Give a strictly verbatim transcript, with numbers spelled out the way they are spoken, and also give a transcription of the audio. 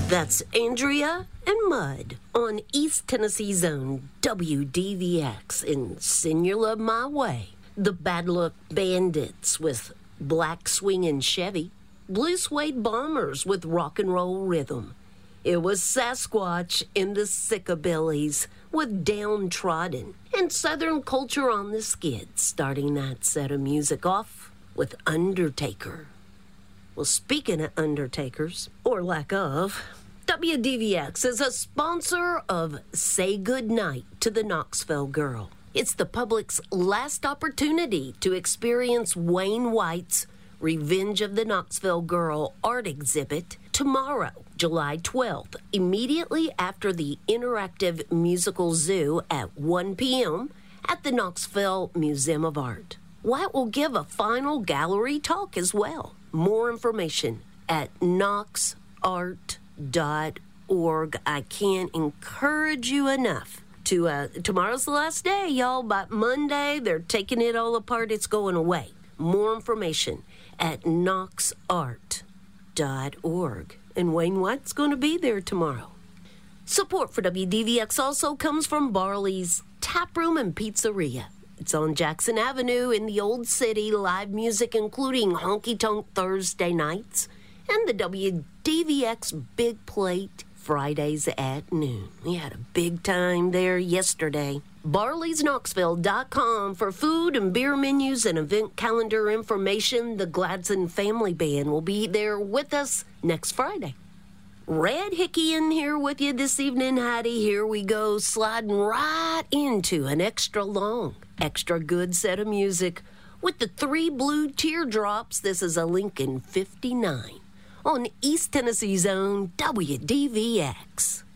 That's Andrea and Mud on East Tennessee's own W D V X in Send Your Love My Way. The Bad Luck Bandits with Black Swingin' Chevy. Blue Suede Bombers with Rock and Roll Rhythm. It was Sasquatch and the Sickabillies with Downtrodden. And Southern Culture on the Skids, starting that set of music off with Undertaker. Well, speaking of Undertakers, or lack of, W D V X is a sponsor of Say Goodnight to the Knoxville Girl. It's the public's last opportunity to experience Wayne White's Revenge of the Knoxville Girl art exhibit tomorrow, July twelfth, immediately after the Interactive Musical Zoo at one p.m. at the Knoxville Museum of Art. White will give a final gallery talk as well. More information at knox art dot org. I can't encourage you enough to, uh, tomorrow's the last day, y'all. By Monday, they're taking it all apart. It's going away. More information at knox art dot org. And Wayne White's going to be there tomorrow. Support for W D V X also comes from Barley's Tap Room and Pizzeria. It's on Jackson Avenue in the Old City. Live music including Honky Tonk Thursday nights and the W D V X Big Plate Fridays at noon. We had a big time there yesterday. barleys knoxville dot com for food and beer menus and event calendar information. The Gladson Family Band will be there with us next Friday. Red Hickey in here with you this evening, Hattie. Here we go, sliding right into an extra long, extra good set of music with the Three Blue Teardrops. This is a Lincoln fifty-nine on East Tennessee's own W D V X.